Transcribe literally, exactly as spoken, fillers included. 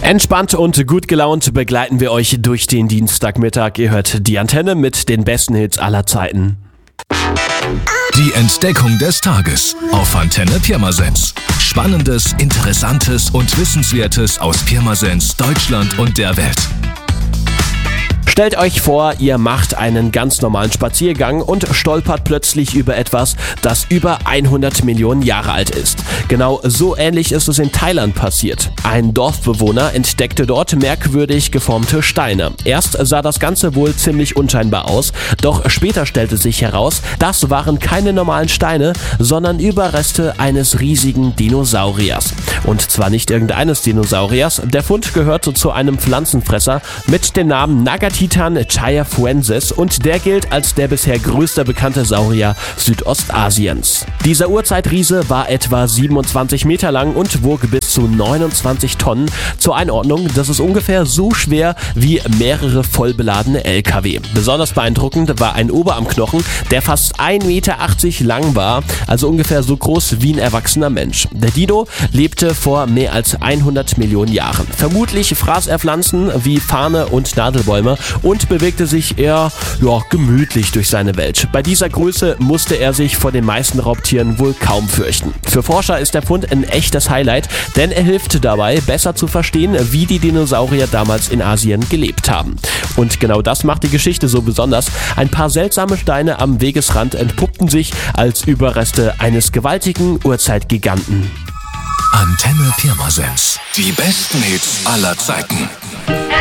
Entspannt und gut gelaunt begleiten wir euch durch den Dienstagmittag. Ihr hört die Antenne mit den besten Hits aller Zeiten. Die Entdeckung des Tages auf Antenne Pirmasens. Spannendes, Interessantes und Wissenswertes aus Pirmasens, Deutschland und der Welt. Stellt euch vor, ihr macht einen ganz normalen Spaziergang und stolpert plötzlich über etwas, das über hundert Millionen Jahre alt ist. Genau so ähnlich ist es in Thailand passiert. Ein Dorfbewohner entdeckte dort merkwürdig geformte Steine. Erst sah das Ganze wohl ziemlich unscheinbar aus, doch später stellte sich heraus, das waren keine normalen Steine, sondern Überreste eines riesigen Dinosauriers. Und zwar nicht irgendeines Dinosauriers, der Fund gehörte zu einem Pflanzenfresser mit dem Namen Nagatitan chayafuensis und der gilt als der bisher größte bekannte Saurier Südostasiens. Dieser Urzeitriese war etwa siebenundzwanzig Meter lang und wog bis zu neunundzwanzig Tonnen. Zur Einordnung, das ist ungefähr so schwer wie mehrere vollbeladene L K W. Besonders beeindruckend war ein Oberarmknochen, der fast ein Meter achtzig lang war, also ungefähr so groß wie ein erwachsener Mensch. Der Dino lebte vor mehr als hundert Millionen Jahren. Vermutlich fraß er Pflanzen wie Farne und Nadelbäume und bewegte sich eher ja, gemütlich durch seine Welt. Bei dieser Größe musste er sich vor den meisten Raubtieren wohl kaum fürchten. Für Forscher ist der Fund ein echtes Highlight, denn er hilft dabei, besser zu verstehen, wie die Dinosaurier damals in Asien gelebt haben. Und genau das macht die Geschichte so besonders. Ein paar seltsame Steine am Wegesrand entpuppten sich als Überreste eines gewaltigen Urzeitgiganten. Antenne Pirmasens. Die besten Hits aller Zeiten.